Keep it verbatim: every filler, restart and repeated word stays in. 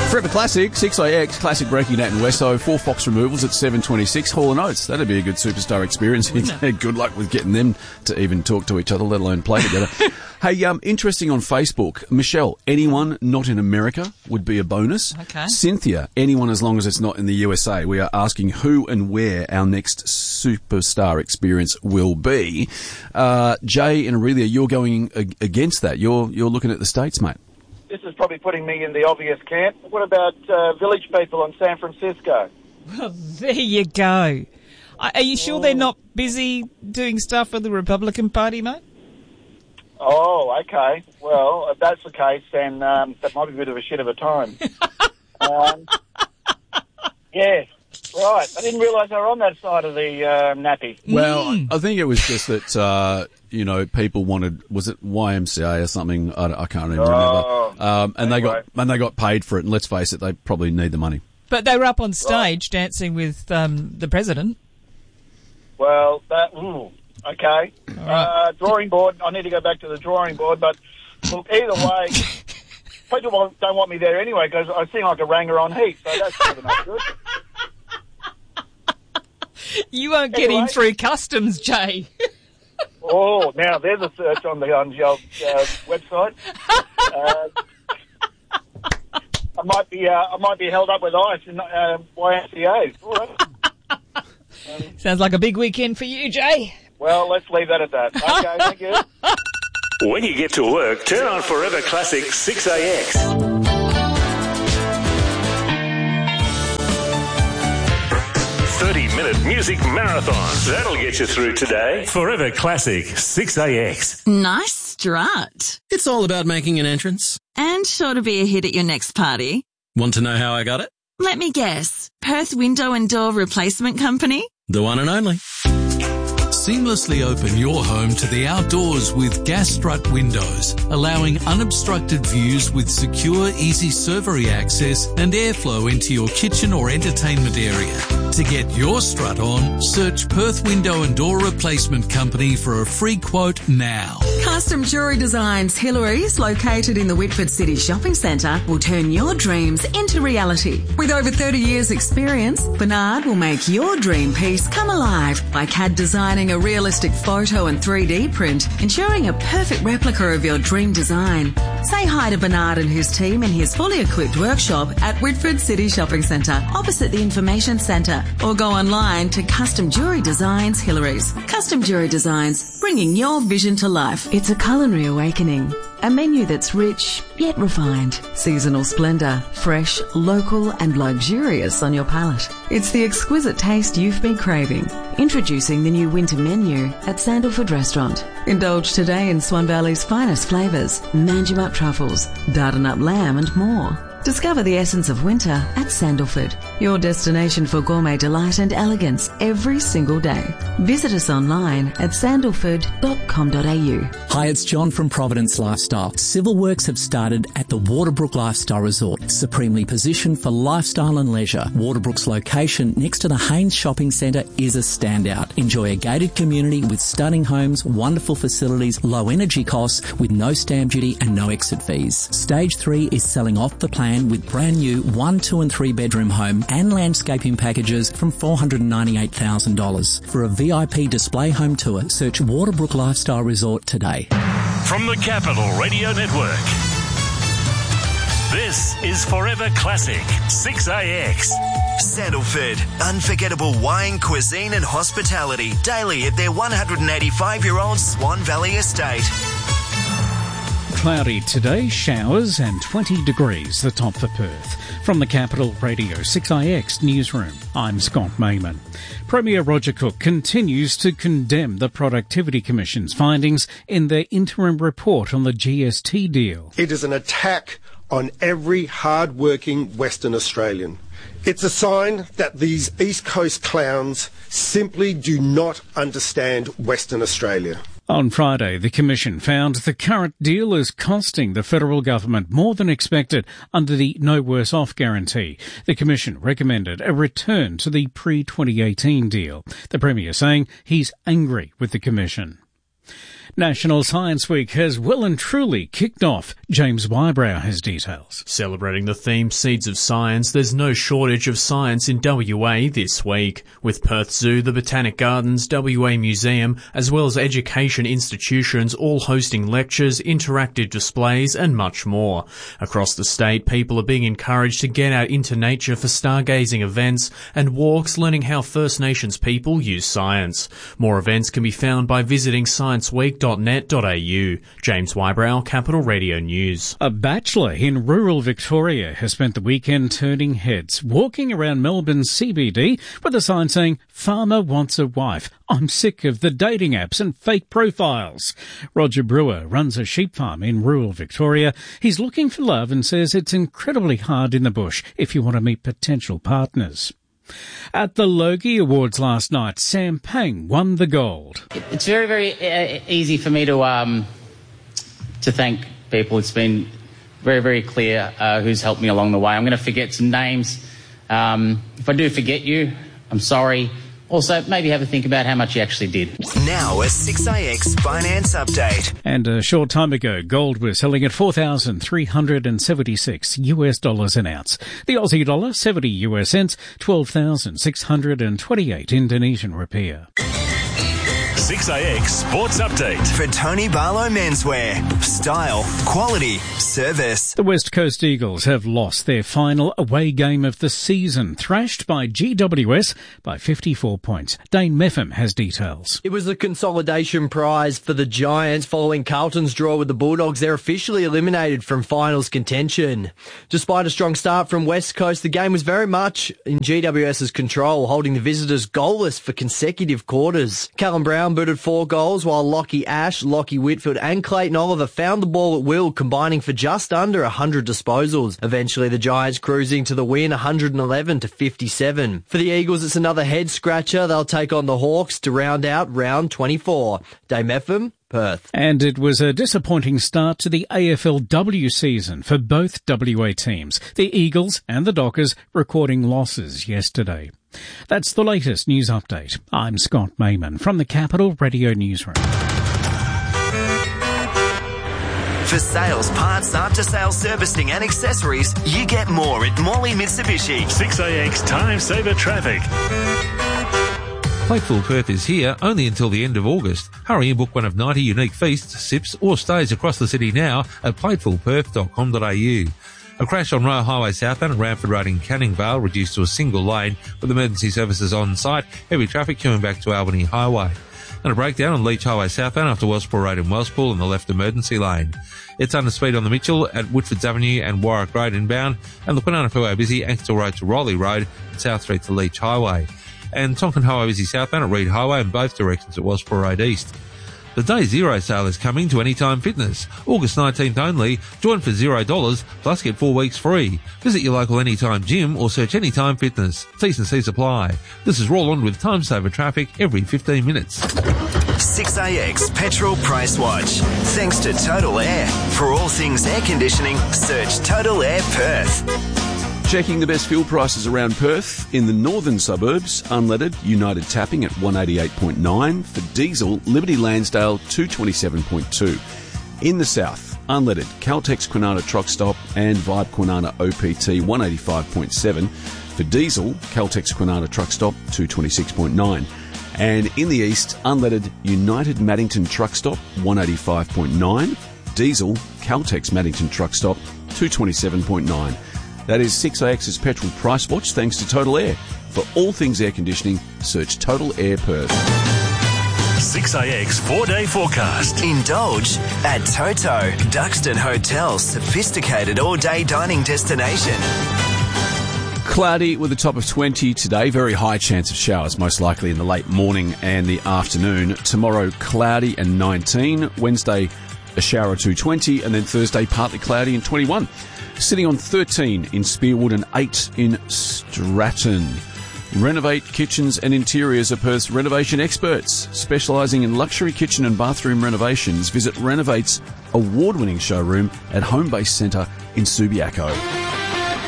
Forever Classic, six A X, Classic Breaking Nat and Wesso, four Fox Removals at seven twenty-six, Hall and Oates. That'd be a good superstar experience. Good luck with getting them to even talk to each other, let alone play together. Hey, um, interesting on Facebook. Michelle, anyone not in America would be a bonus. Okay. Cynthia, anyone as long as it's not in the U S A. We are asking who and where our next superstar experience will be. Uh, Jay and Aurelia, you're going ag- against that. You're, you're looking at the States, mate. This is probably putting me in the obvious camp. What about uh, village people in San Francisco? Well, there you go. Are you sure they're not busy doing stuff for the Republican Party, mate? Oh, okay. Well, if that's the case, then um, that might be a bit of a shit of a time. um, yeah, right. I didn't realise they were on that side of the uh, nappy. Well, Mm. I, I think it was just that, uh, you know, people wanted, was it Y M C A or something? I, I can't even Oh, remember. Um, and anyway. they got and they got paid for it. And let's face it, they probably need the money. But they were up on stage dancing with um, the president. Well, that... Ooh, okay. Uh, drawing board. I need to go back to the drawing board, but look, either way, people won't- don't want me there anyway because I sing like a ranger on heat, so that's sort of not good. You won't get Anyway. in through customs, Jay. Oh, now there's a search on the on the old, uh, website. Uh, I might be uh, I might be held up with ice in uh, Y M C A. All right. Sounds like a big weekend for you, Jay. Well, let's leave that at that. Okay, thank you. When you get to work, turn on Forever Classic six A X. thirty-minute music marathon. That'll get you through today. Forever Classic six A X. Nice strut. It's all about making an entrance. And sure to be a hit at your next party. Want to know how I got it? Let me guess. Perth Window and Door Replacement Company? The one and only. Seamlessly open your home to the outdoors with Gas Strut windows, allowing unobstructed views with secure, easy servery access and airflow into your kitchen or entertainment area. To get your strut on, search Perth Window and Door Replacement Company for a free quote now. Custom Jewellery Designs Hillary's, located in the Whitford City Shopping Centre, will turn your dreams into reality. With over thirty years experience, Bernard will make your dream piece come alive by C A D designing a realistic photo and three D print, ensuring a perfect replica of your dream design. Say hi to Bernard and his team in his fully equipped workshop at Whitford City Shopping Centre, opposite the Information Centre, or go online to Custom Jewellery Designs Hillary's. Custom Jewellery Designs, bringing your vision to life. It's a culinary awakening. A menu that's rich, yet refined. Seasonal splendour, fresh, local and luxurious on your palate. It's the exquisite taste you've been craving. Introducing the new winter menu at Sandalford Restaurant. Indulge today in Swan Valley's finest flavours, Manjimup truffles, Dardanup lamb and more. Discover the essence of winter at Sandalford, your destination for gourmet delight and elegance every single day. Visit us online at sandalford dot com dot a u. Hi, it's John from Providence Lifestyle. Civil works have started at the Waterbrook Lifestyle Resort, supremely positioned for lifestyle and leisure. Waterbrook's location next to the Haynes Shopping Centre is a standout. Enjoy a gated community with stunning homes, wonderful facilities, low energy costs with no stamp duty and no exit fees. Stage three is selling off the plan with brand new one, two and three bedroom home and landscaping packages from four hundred ninety-eight thousand dollars. For a V I P display home tour, search Waterbrook Lifestyle Resort today. From the Capital Radio Network, this is Forever Classic six A X. Sandalford, unforgettable wine, cuisine and hospitality daily at their one hundred eighty-five-year-old Swan Valley estate. Cloudy today, showers and twenty degrees, the top for Perth. From the Capital Radio six A X newsroom, I'm Scott Mayman. Premier Roger Cook continues to condemn the Productivity Commission's findings in their interim report on the G S T deal. It is an attack on every hard-working Western Australian. It's a sign that these East Coast clowns simply do not understand Western Australia. On Friday, the Commission found the current deal is costing the federal government more than expected under the No Worse Off guarantee. The Commission recommended a return to the pre twenty eighteen deal. The Premier saying he's angry with the Commission. National Science Week has well and truly kicked off. James Wybrow has details. Celebrating the theme Seeds of Science, there's no shortage of science in W A this week, with Perth Zoo, the Botanic Gardens, W A Museum, as well as education institutions all hosting lectures, interactive displays and much more. Across the state, people are being encouraged to get out into nature for stargazing events and walks learning how First Nations people use science. More events can be found by visiting science week dot net dot a u. James Wybrow, Capital Radio News. A bachelor in rural Victoria has spent the weekend turning heads, walking around Melbourne's C B D with a sign saying, "Farmer wants a wife. I'm sick of the dating apps and fake profiles." Roger Brewer runs a sheep farm in rural Victoria. He's looking for love and says it's incredibly hard in the bush if you want to meet potential partners. At the Logie Awards last night, Sam Pang won the gold. It's very, very uh, easy for me to um, to thank people. It's been very, very clear uh, who's helped me along the way. I'm going to forget some names. Um, if I do forget you, I'm sorry. Also, maybe have a think about how much you actually did. Now a six A X finance update. And a short time ago, gold was selling at four thousand three hundred seventy-six US dollars an ounce. The Aussie dollar, seventy US cents, twelve thousand six hundred twenty-eight Indonesian rupiah. six A X Sports Update. For Tony Barlow Menswear. Style, quality, service. The West Coast Eagles have lost their final away game of the season, thrashed by G W S by fifty-four points. Dane Meffam has details. It was a consolidation prize for the Giants following Carlton's draw with the Bulldogs. They're officially eliminated from finals contention. Despite a strong start from West Coast, the game was very much in G W S's control, holding the visitors goalless for consecutive quarters. Callum Brown booted four goals, while Lockie Ash, Lockie Whitfield and Clayton Oliver found the ball at will, combining for just under one hundred disposals. Eventually, the Giants cruising to the win, one hundred eleven to fifty-seven. For the Eagles, it's another head-scratcher. They'll take on the Hawks to round out round twenty-four. Dame F M, Perth. And it was a disappointing start to the A F L W season for both W A teams, the Eagles and the Dockers recording losses yesterday. That's the latest news update. I'm Scott Mayman from the Capital Radio Newsroom. For sales, parts, after-sales servicing and accessories, you get more at Morley Mitsubishi. six A X Time Saver Traffic. Plateful Perth is here only until the end of August. Hurry and book one of ninety unique feasts, sips or stays across the city now at plateful perth dot com dot a u. A crash on Royal Highway southbound at Ranford Road in Canning Vale reduced to a single lane with emergency services on site, heavy traffic coming back to Albany Highway. And a breakdown on Leach Highway southbound after Wellspool Road in Wellspool in the left emergency lane. It's under speed on the Mitchell at Woodfords Avenue and Warwick Road inbound, and the Kwinana Freeway busy Ankstel Road to Rowley Road and South Street to Leach Highway. And Tonkin Highway busy southbound at Reed Highway in both directions at Wellspool Road East. The Day Zero sale is coming to Anytime Fitness. August nineteenth only. Join for zero dollars, plus get four weeks free. Visit your local Anytime gym or search Anytime Fitness. T's and C's apply. This is Roll On with Time Saver Traffic every fifteen minutes. six A X Petrol Price Watch. Thanks to Total Air. For all things air conditioning, search Total Air Perth. Checking the best fuel prices around Perth. In the northern suburbs, unleaded, United tapping at one eighty-eight point nine. For diesel, Liberty Lansdale two twenty-seven point two. In the south, unleaded, Caltex Kwinana Truck Stop and Vibe Kwinana O P T one eighty-five point seven. For diesel, Caltex Kwinana Truck Stop two twenty-six point nine. And in the east, unleaded, United Maddington Truck Stop one eighty-five point nine. Diesel, Caltex Maddington Truck Stop two twenty-seven point nine. That is six A X's Petrol Price Watch thanks to Total Air. For all things air conditioning, search Total Air Perth. six A X four-day forecast. Indulge at Toto, Duxton Hotel's sophisticated all-day dining destination. Cloudy with a top of twenty today. Very high chance of showers, most likely in the late morning and the afternoon. Tomorrow, cloudy and nineteen. Wednesday, a shower or two, twenty. And then Thursday, partly cloudy and twenty-one. Sitting on thirteen in Spearwood and eight in Stratton. Renovate Kitchens and Interiors are Perth's renovation experts. Specialising in luxury kitchen and bathroom renovations, visit Renovate's award-winning showroom at Homebase Centre in Subiaco.